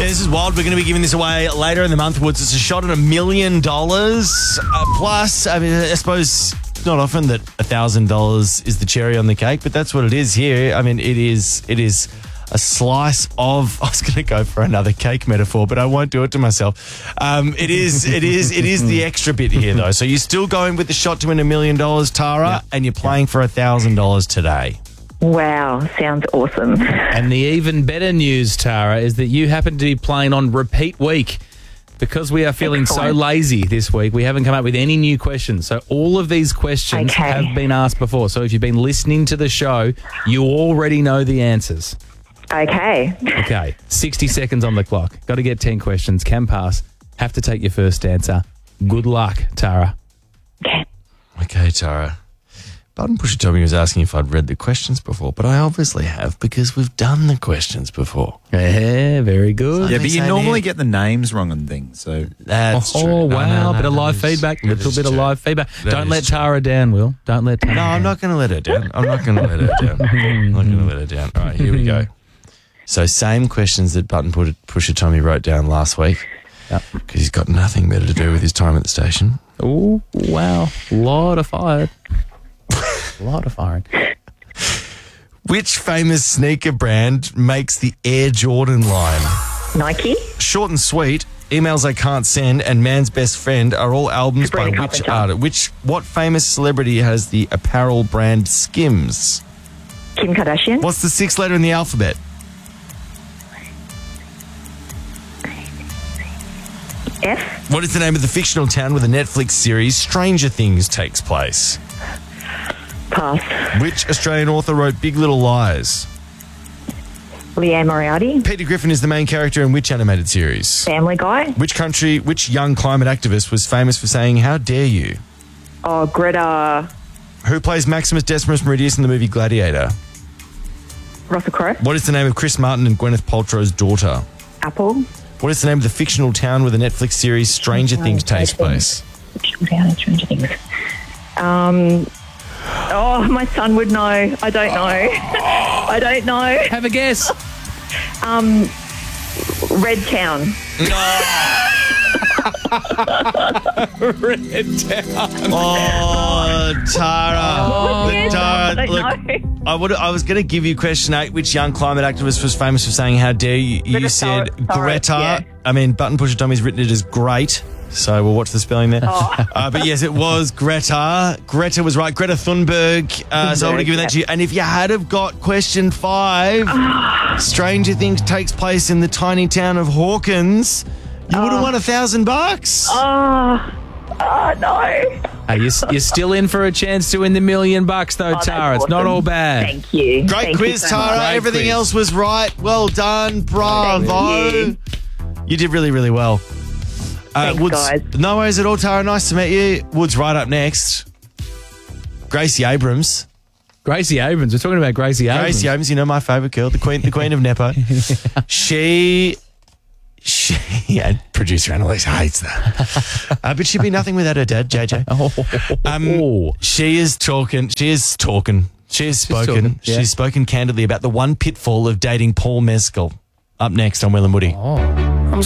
this is wild. We're going to be giving this away later in the month, Woods. It's a shot at $1 million. Plus, I mean, I suppose it's not often that $1,000 is the cherry on the cake, but that's what it is here. I mean, it is a slice of. I was going to go for another cake metaphor, but I won't do it to myself. It is the extra bit here, though. So you're still going with the shot to win $1 million, Tara, and you're playing for $1,000 today. Wow, sounds awesome. And the even better news, Tara, is that you happen to be playing on repeat week. Because we are feeling so lazy this week, we haven't come up with any new questions. So all of these questions have been asked before. So if you've been listening to the show, you already know the answers. Okay, 60 seconds on the clock. Got to get 10 questions. Can pass. Have to take your first answer. Good luck, Tara. Okay, Tara. Button Pusher Tommy was asking if I'd read the questions before, but I obviously have because we've done the questions before. Yeah, very good. Yeah, but you normally get the names wrong on things, so that's true. Oh, wow. Bit of live feedback. Little bit of live feedback. Don't let Tara down, Will. Don't let Tara down. No, I'm not going to let her down. I'm not going to let her down. I'm not going to let her down. All right, here we go. So same questions that Button Pusher Tommy wrote down last week because he's got nothing better to do with his time at the station. Oh, wow. Lot of fire. A lot of firing. Which famous sneaker brand makes the Air Jordan line? Nike. Short and Sweet, Emails I Can't Send, and Man's Best Friend are all albums by Sabrina which Carpenter. artist? What famous celebrity has the apparel brand Skims? Kim Kardashian. What's the sixth letter in the alphabet? F. What is the name of the fictional town where the Netflix series Stranger Things takes place? Pass. Which Australian author wrote Big Little Lies? Leanne Moriarty. Peter Griffin is the main character in which animated series? Family Guy. Which young climate activist was famous for saying, "How dare you"? Oh, Greta. Who plays Maximus Decimus Meridius in the movie Gladiator? Russell Crowe. What is the name of Chris Martin and Gwyneth Paltrow's daughter? Apple. What is the name of the fictional town where the Netflix series Stranger Things takes place? Stranger Things. Oh, my son would know. I don't know. I don't know. Have a guess. Red Town. Red Town. Oh, Tara. Yes, Tara, I don't look, know. I was going to give you question 8. Which young climate activist was famous for saying, "How dare you"? You Greta said Thunberg, Greta. yeah. I mean, Button Pusher Tommy's written it as great. So we'll watch the spelling there. But yes, it was Greta. Greta was right. Greta Thunberg. So I would have given that to you. And if you had have got question 5, Stranger Things takes place in the tiny town of Hawkins, you would have won $1,000. Oh, no. Hey, you're still in for a chance to win the $1 million, though, that's Tara. It's not awesome. all bad. Thank you. Great Thank quiz, you so Tara. much. Great Everything quiz. else was right. Well done. Bravo. Thank You did really, really well. Thanks, Woods, guys. no worries at all, Tara. Nice to meet you. Woods right up next. Gracie Abrams. Gracie Abrams. We're talking about Gracie Abrams. Gracie Abrams, you know my favourite girl, the queen of Nepo. She and producer Annalise hates that. But she'd be nothing without her dad, JJ. She has spoken. talking, yeah. She's spoken candidly about the one pitfall of dating Paul Mescal. Up next on Will and Woody. Oh.